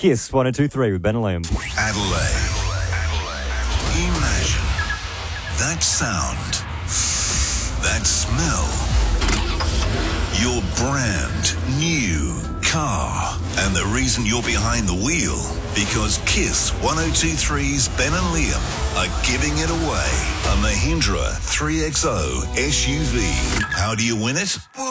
Kiss 102.3 with Ben and Liam. Adelaide. Imagine that sound, that smell, your brand new car, and the reason you're behind the wheel, because Kiss 102.3's Ben and Liam are giving it away. A Mahindra 3XO SUV. How do you win it? Well,